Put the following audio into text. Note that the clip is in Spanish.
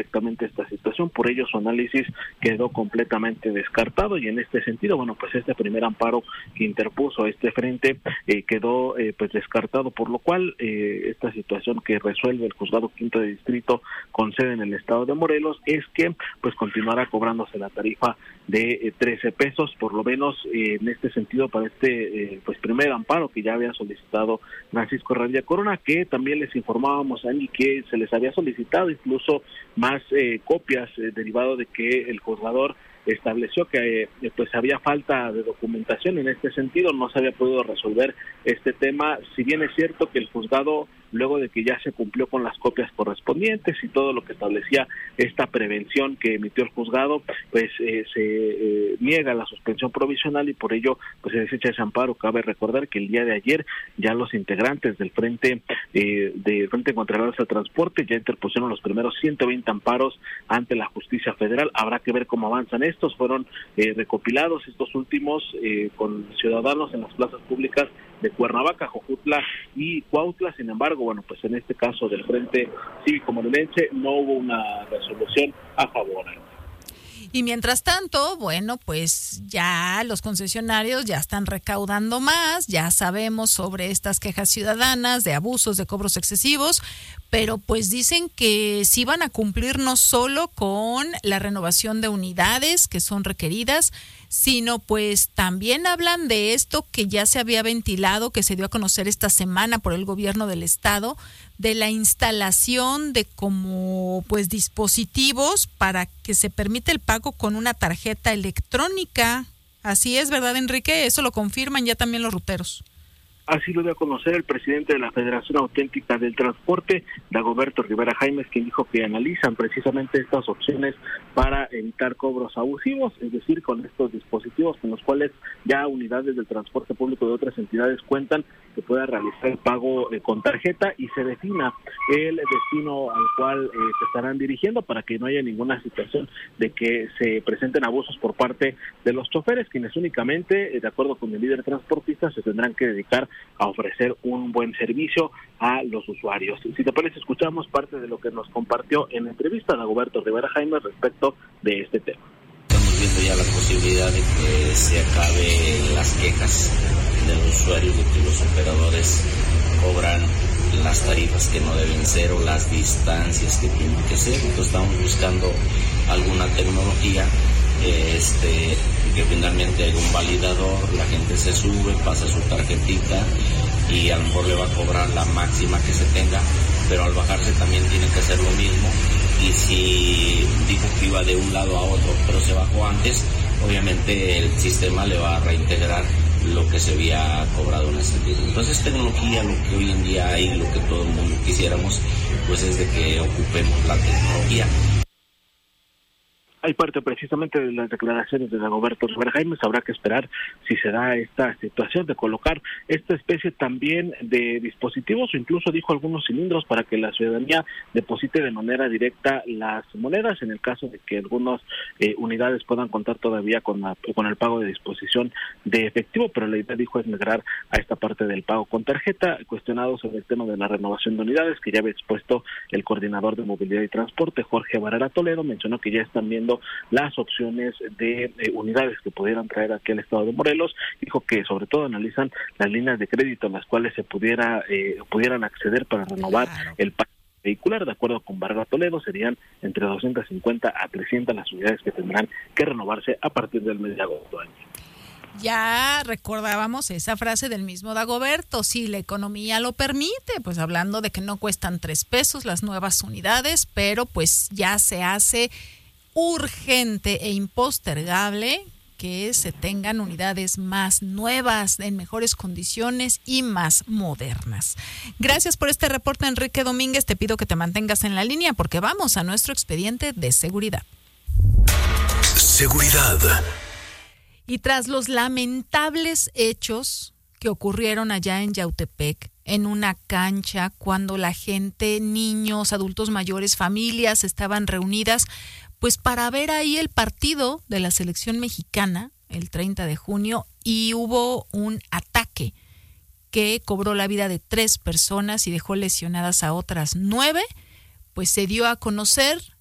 directamente esta situación, por ello su análisis quedó completamente descartado y en este sentido, bueno, pues este primer amparo que interpuso este frente quedó pues descartado, por lo cual esta situación que resuelve el juzgado quinto de distrito con sede en el estado de Morelos es que pues continuará cobrándose la tarifa de 13 pesos, por lo menos en este sentido para este pues primer amparo que ya había solicitado Francisco Radilla Corona, que también les informábamos a que se les había solicitado incluso más copias derivado de que el juzgador estableció que pues había falta de documentación en este sentido, no se había podido resolver este tema, si bien es cierto que el juzgado, luego de que ya se cumplió con las copias correspondientes y todo lo que establecía esta prevención que emitió el juzgado, pues se niega la suspensión provisional y por ello pues se desecha ese amparo. Cabe recordar que el día de ayer ya los integrantes del Frente contra el Alza Transporte ya interpusieron los primeros 120 amparos ante la justicia federal. Habrá que ver cómo avanzan estos, fueron recopilados estos últimos con ciudadanos en las plazas públicas de Cuernavaca, Jojutla y Cuautla. Sin embargo, bueno, pues en este caso del Frente Cívico Morelense no hubo una resolución a favor. Y mientras tanto, bueno, pues ya los concesionarios ya están recaudando más, ya sabemos sobre estas quejas ciudadanas de abusos, de cobros excesivos, pero pues dicen que sí van a cumplir no solo con la renovación de unidades que son requeridas, sino pues también hablan de esto que ya se había ventilado, que se dio a conocer esta semana por el gobierno del estado, de la instalación de como pues dispositivos para que se permita el pago con una tarjeta electrónica. Así es, ¿verdad, Enrique? Eso lo confirman ya también los ruteros. Así lo dio a conocer el presidente de la Federación Auténtica del Transporte, Dagoberto Rivera Jaimes, quien dijo que analizan precisamente estas opciones para evitar cobros abusivos, es decir, con estos dispositivos con los cuales ya unidades del transporte público de otras entidades cuentan, que pueda realizar el pago con tarjeta y se defina el destino al cual se estarán dirigiendo para que no haya ninguna situación de que se presenten abusos por parte de los choferes, quienes únicamente, de acuerdo con el líder transportista, se tendrán que dedicar a ofrecer un buen servicio a los usuarios. Si te parece, escuchamos parte de lo que nos compartió en la entrevista Dagoberto Rivera Jaime respecto de este tema. Estamos viendo ya la posibilidad de que se acabe las quejas de los usuarios de que los operadores cobran las tarifas que no deben ser o las distancias que tienen que ser. Entonces estamos buscando alguna tecnología que finalmente hay un validador, la gente se sube, pasa su tarjetita y a lo mejor le va a cobrar la máxima que se tenga, pero al bajarse también tiene que hacer lo mismo. Y si dijo que iba de un lado a otro, pero se bajó antes, obviamente el sistema le va a reintegrar lo que se había cobrado en ese sentido. Entonces tecnología, lo que hoy en día hay, lo que todo el mundo quisiéramos, pues es de que ocupemos la tecnología. Hay parte precisamente de las declaraciones de Dagoberto Rivera Jaimes. Habrá que esperar si se da esta situación de colocar esta especie también de dispositivos o incluso dijo algunos cilindros para que la ciudadanía deposite de manera directa las monedas en el caso de que algunas unidades puedan contar todavía con el pago de disposición de efectivo, pero la idea, dijo, es migrar a esta parte del pago con tarjeta. Cuestionado sobre el tema de la renovación de unidades que ya había expuesto el coordinador de movilidad y transporte, Jorge Barrera Toledo, mencionó que ya están viendo las opciones de unidades que pudieran traer aquí al estado de Morelos. Dijo que sobre todo analizan las líneas de crédito a las cuales se pudieran acceder para renovar el parque vehicular. De acuerdo con Barrera Toledo, serían entre 250 a 300 las unidades que tendrán que renovarse a partir del mes de agosto. Ya recordábamos esa frase del mismo Dagoberto, si la economía lo permite, pues hablando de que no cuestan 3 pesos las nuevas unidades, pero pues ya se hace urgente e impostergable que se tengan unidades más nuevas, en mejores condiciones y más modernas. Gracias por este reporte, Enrique Domínguez. Te pido que te mantengas en la línea porque vamos a nuestro expediente de seguridad. Seguridad. Y tras los lamentables hechos que ocurrieron allá en Yautepec, en una cancha, cuando la gente, niños, adultos mayores, familias estaban reunidas, pues para ver ahí el partido de la selección mexicana, el 30 de junio, y hubo un ataque que cobró la vida de 3 personas y dejó lesionadas a otras 9, pues se dio a conocer